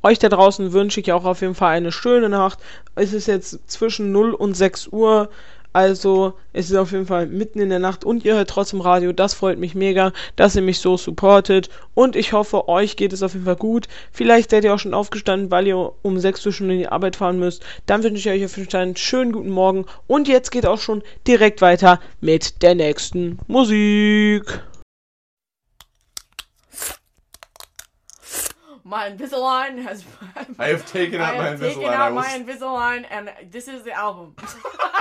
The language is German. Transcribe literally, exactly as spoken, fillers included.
Euch da draußen wünsche ich auch auf jeden Fall eine schöne Nacht. Es ist jetzt zwischen null und sechs Uhr. Also, es ist auf jeden Fall mitten in der Nacht und ihr hört trotzdem Radio. Das freut mich mega, dass ihr mich so supportet. Und ich hoffe, euch geht es auf jeden Fall gut. Vielleicht seid ihr auch schon aufgestanden, weil ihr um sechs Uhr schon in die Arbeit fahren müsst. Dann wünsche ich euch auf jeden Fall einen schönen guten Morgen. Und jetzt geht auch schon direkt weiter mit der nächsten Musik. My Invisalign has... I have taken out I my have taken Invisalign. out I will my Invisalign, and this is the album.